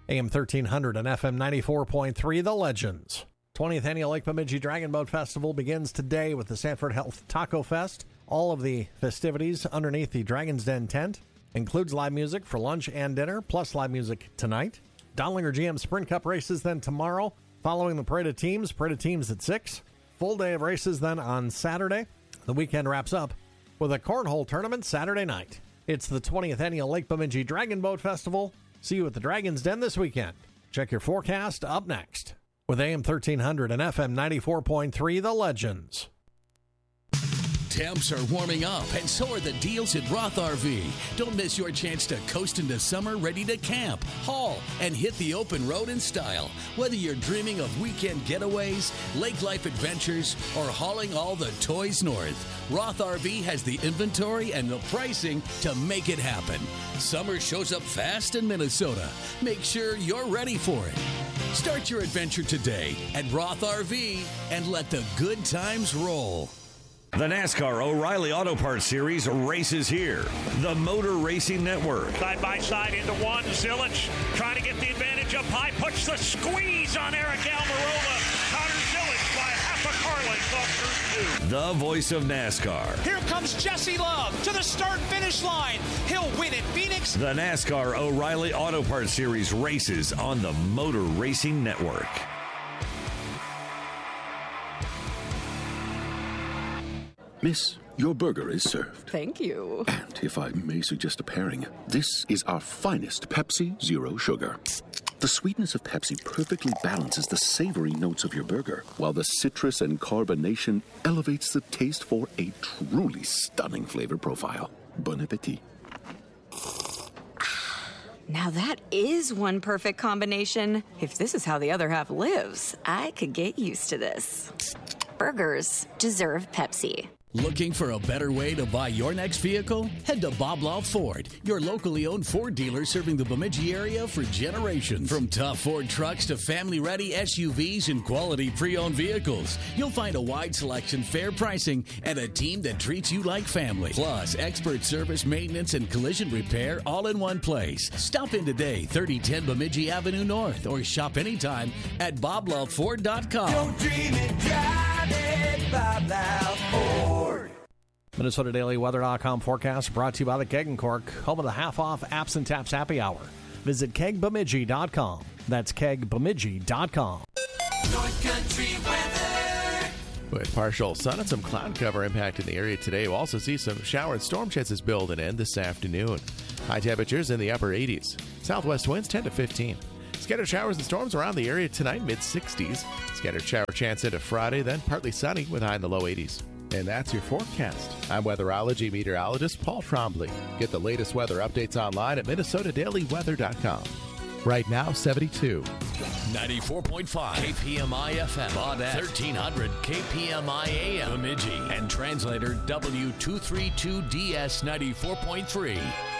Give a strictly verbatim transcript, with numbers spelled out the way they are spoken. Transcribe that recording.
A M thirteen hundred and F M ninety-four point three, The Legends. twentieth Annual Lake Bemidji Dragon Boat Festival begins today with the Sanford Health Taco Fest. All of the festivities underneath the Dragon's Den tent. Includes live music for lunch and dinner, plus live music tonight. Dowlinger G M Sprint Cup races then tomorrow, following the Parade of Teams. Parade of Teams at six. Full day of races then on Saturday. The weekend wraps up with a cornhole tournament Saturday night. It's the twentieth Annual Lake Bemidji Dragon Boat Festival. See you at the Dragon's Den this weekend. Check your forecast up next. With A M thirteen hundred and F M ninety-four point three, The Legends. Temps are warming up, and so are the deals at Roth R V. Don't miss your chance to coast into summer ready to camp, haul, and hit the open road in style. Whether you're dreaming of weekend getaways, lake life adventures, or hauling all the toys north, Roth R V has the inventory and the pricing to make it happen. Summer shows up fast in Minnesota. Make sure you're ready for it. Start your adventure today at Roth R V and let the good times roll. The NASCAR O'Reilly Auto Parts Series races here. The Motor Racing Network. Side by side into one. Zilich trying to get the advantage up high. Puts the squeeze on Eric Almirola. Connor Zilich by half a car length off turn two. The voice of NASCAR. Here comes Jesse Love to the start-finish line. He'll win at Phoenix. The NASCAR O'Reilly Auto Parts Series races on the Motor Racing Network. Miss, your burger is served. Thank you. And if I may suggest a pairing, this is our finest Pepsi Zero Sugar. The sweetness of Pepsi perfectly balances the savory notes of your burger, while the citrus and carbonation elevates the taste for a truly stunning flavor profile. Bon appetit. Now that is one perfect combination. If this is how the other half lives, I could get used to this. Burgers deserve Pepsi. Looking for a better way to buy your next vehicle? Head to Bob Law Ford, your locally owned Ford dealer serving the Bemidji area for generations. From tough Ford trucks to family-ready S U Vs and quality pre-owned vehicles, you'll find a wide selection, fair pricing, and a team that treats you like family. Plus, expert service, maintenance, and collision repair all in one place. Stop in today, thirty ten Bemidji Avenue North, or shop anytime at bob love ford dot com. Don't dream it, drive it, Bob Love Ford. Minnesota Daily Weather dot com forecast brought to you by the Keg and Cork, home of the half-off Apps and Taps Happy Hour. Visit keg bemidji dot com. That's keg bemidji dot com. North Country weather. With partial sun and some cloud cover impacting the area today, we'll also see some shower and storm chances building in this afternoon. High temperatures in the upper eighties. Southwest winds ten to fifteen. Scattered showers and storms around the area tonight, mid sixties. Scattered shower chance into Friday, then partly sunny with high in the low eighties. And that's your forecast. I'm weatherology meteorologist Paul Trombley. Get the latest weather updates online at minnesota daily weather dot com. Right now, seventy-two. ninety-four point five K P M I F M, Baudette, thirteen hundred K P M I A M, Bemidji, and translator W two thirty-two D S ninety-four point three.